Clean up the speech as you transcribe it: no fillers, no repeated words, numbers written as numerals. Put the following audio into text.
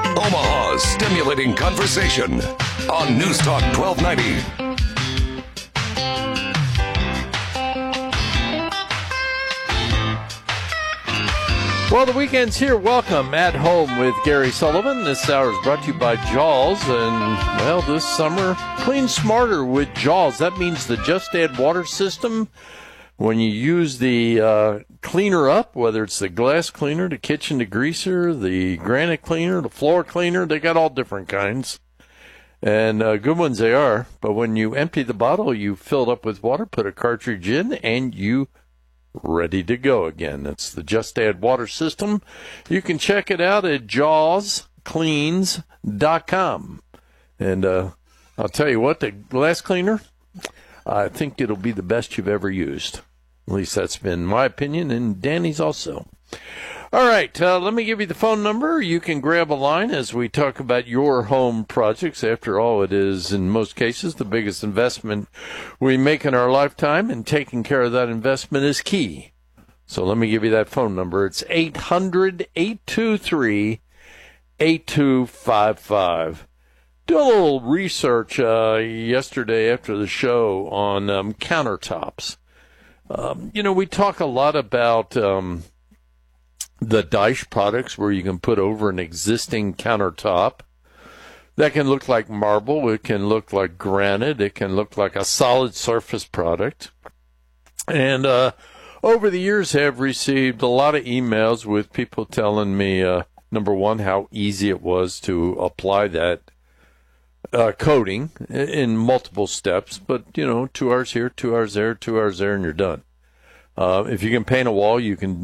Omaha's stimulating conversation on News Talk 1290. Well, the weekend's here. Welcome at Home with Gary Sullivan. This hour is brought to you by Jaws. And, well, this summer, clean smarter with Jaws. That means the Just Add water system. When you use the cleaner up, whether it's the glass cleaner, the kitchen degreaser, the granite cleaner, the floor cleaner, they got all different kinds. And good ones they are. But when you empty the bottle, you fill it up with water, put a cartridge in, and you ready to go again. That's the Just Add water system. You can check it out at jawscleans.com. And I'll tell you what, the glass cleaner, I think it'll be the best you've ever used. At least that's been my opinion, and Danny's also. All right, let me give you the phone number. You can grab a line as we talk about your home projects. After all, it is, in most cases, the biggest investment we make in our lifetime, and taking care of that investment is key. So let me give you that phone number. It's 800-823-8255. Did a little research yesterday after the show on countertops. We talk a lot about the Daesh products where you can put over an existing countertop. That can look like marble. It can look like granite. It can look like a solid surface product. And over the years, have received a lot of emails with people telling me, number one, how easy it was to apply that coating in multiple steps. But, 2 hours here, 2 hours there, 2 hours there, and you're done. If you can paint a wall, you can